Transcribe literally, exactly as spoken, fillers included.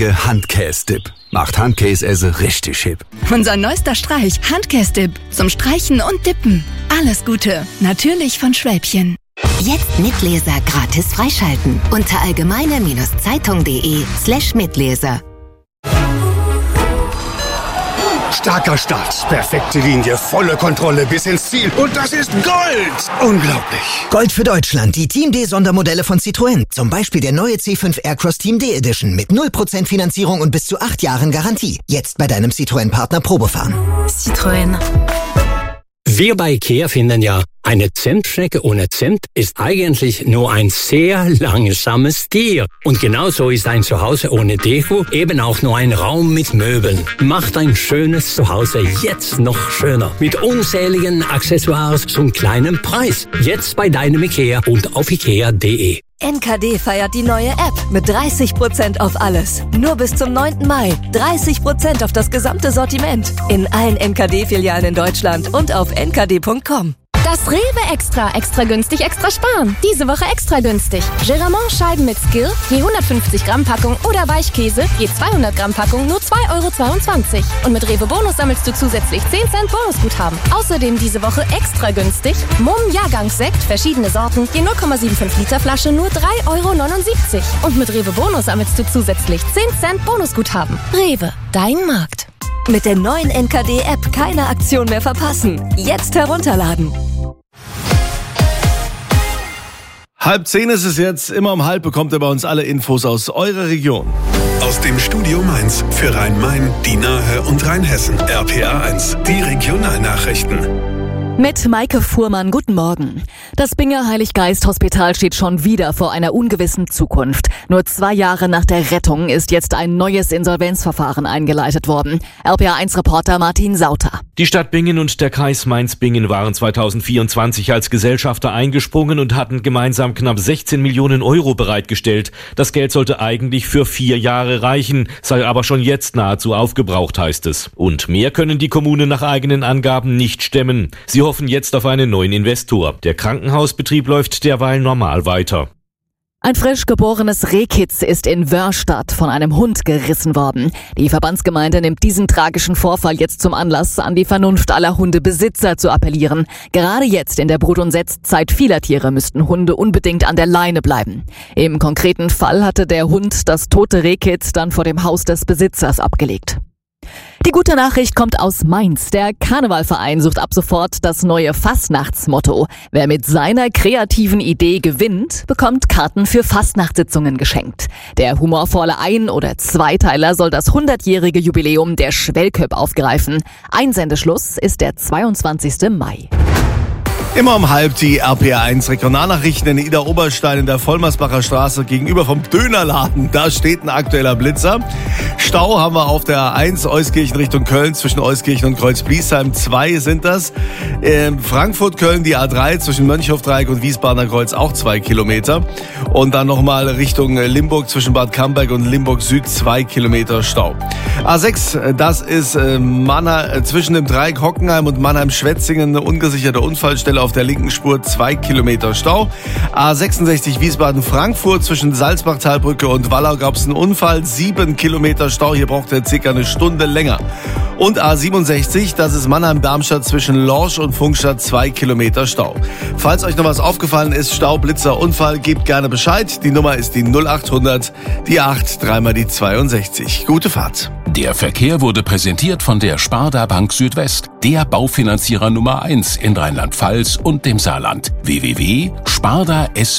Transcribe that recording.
Handkäse-Dip. Macht Handkäse richtig hip. Unser neuester Streich, Handkäse-Dip. Zum Streichen und Dippen. Alles Gute. Natürlich von Schwäbchen. Jetzt Mitleser gratis freischalten. Unter allgemeine-zeitung.de slash Mitleser. Starker Start, perfekte Linie, volle Kontrolle bis ins Ziel. Und das ist Gold! Unglaublich! Gold für Deutschland, die Team D-Sondermodelle von Citroën. Zum Beispiel der neue C fünf Aircross Team D Edition mit null Prozent Finanzierung und bis zu acht Jahren Garantie. Jetzt bei deinem Citroën-Partner Probefahren. Citroën. Wir bei IKEA finden ja, eine Zentschnecke ohne Zimt ist eigentlich nur ein sehr langsames Tier. Und genauso ist ein Zuhause ohne Deko eben auch nur ein Raum mit Möbeln. Macht ein schönes Zuhause jetzt noch schöner. Mit unzähligen Accessoires zum kleinen Preis. Jetzt bei deinem IKEA und auf ikea punkt de. N K D feiert die neue App mit dreißig Prozent auf alles. Nur bis zum neunten Mai. dreißig Prozent auf das gesamte Sortiment. In allen N K D-Filialen in Deutschland und auf n k d punkt com. Das Rewe Extra, extra günstig, extra sparen. Diese Woche extra günstig. Geramont-Scheiben mit Skill, je hundertfünfzig Gramm Packung oder Weichkäse, je zweihundert Gramm Packung, nur zwei Euro zweiundzwanzig. Und mit Rewe Bonus sammelst du zusätzlich zehn Cent Bonusguthaben. Außerdem diese Woche extra günstig. Mumm Jahrgangssekt, verschiedene Sorten, je null Komma fünfundsiebzig Liter Flasche, nur drei Euro neunundsiebzig. Und mit Rewe Bonus sammelst du zusätzlich zehn Cent Bonusguthaben. Rewe, dein Markt. Mit der neuen N K D-App keine Aktion mehr verpassen. Jetzt herunterladen. Halb zehn ist es jetzt. Immer um halb bekommt ihr bei uns alle Infos aus eurer Region. Aus dem Studio Mainz für Rhein-Main, die Nahe und Rheinhessen. R P A eins, die Regionalnachrichten. Mit Maike Fuhrmann, guten Morgen. Das Binger Heiliggeist-Hospital steht schon wieder vor einer ungewissen Zukunft. Nur zwei Jahre nach der Rettung ist jetzt ein neues Insolvenzverfahren eingeleitet worden. R P A eins Reporter Martin Sauter. Die Stadt Bingen und der Kreis Mainz-Bingen waren zweitausendvierundzwanzig als Gesellschafter eingesprungen und hatten gemeinsam knapp sechzehn Millionen Euro bereitgestellt. Das Geld sollte eigentlich für vier Jahre reichen, sei aber schon jetzt nahezu aufgebraucht, heißt es. Und mehr können die Kommunen nach eigenen Angaben nicht stemmen. Sie hoffen jetzt auf einen neuen Investor. Der Krankenhausbetrieb läuft derweil normal weiter. Ein frisch geborenes Rehkitz ist in Wörrstadt von einem Hund gerissen worden. Die Verbandsgemeinde nimmt diesen tragischen Vorfall jetzt zum Anlass, an die Vernunft aller Hundebesitzer zu appellieren. Gerade jetzt in der Brut- und Setzzeit vieler Tiere müssten Hunde unbedingt an der Leine bleiben. Im konkreten Fall hatte der Hund das tote Rehkitz dann vor dem Haus des Besitzers abgelegt. Die gute Nachricht kommt aus Mainz. Der Karnevalverein sucht ab sofort das neue Fastnachtsmotto. Wer mit seiner kreativen Idee gewinnt, bekommt Karten für Fastnachtssitzungen geschenkt. Der humorvolle Ein- oder Zweiteiler soll das hundertjährige Jubiläum der Schwellköp aufgreifen. Einsendeschluss ist der zweiundzwanzigsten Mai. Immer um halb die R P A eins Regionalnachrichten in Ida Oberstein in der Vollmersbacher Straße gegenüber vom Dönerladen. Da steht ein aktueller Blitzer. Stau haben wir auf der A eins Euskirchen Richtung Köln zwischen Euskirchen und Kreuz-Bliesheim. Zwei sind das. Ähm, Frankfurt-Köln die A drei zwischen Mönchhofdreieck und Wiesbadener Kreuz auch zwei Kilometer. Und dann nochmal Richtung Limburg zwischen Bad Camberg und Limburg Süd zwei Kilometer Stau. A sechs, das ist äh, Mannheim, zwischen dem Dreieck Hockenheim und Mannheim-Schwetzingen eine ungesicherte Unfallstelle auf der linken Spur zwei Kilometer Stau. A sechsundsechzig Wiesbaden-Frankfurt zwischen Salzbachtalbrücke und Wallau gab es einen Unfall. sieben Kilometer Stau. Hier braucht er circa eine Stunde länger. Und A siebenundsechzig, das ist Mannheim-Darmstadt zwischen Lorsch und Funkstadt, zwei Kilometer Stau. Falls euch noch was aufgefallen ist, Stau, Blitzer, Unfall, gebt gerne Bescheid. Die Nummer ist die null achthundert, die acht, dreimal die zweiundsechzig. Gute Fahrt. Der Verkehr wurde präsentiert von der Sparda Bank Südwest, der Baufinanzierer Nummer eins in Rheinland-Pfalz und dem Saarland. w w w punkt sparda s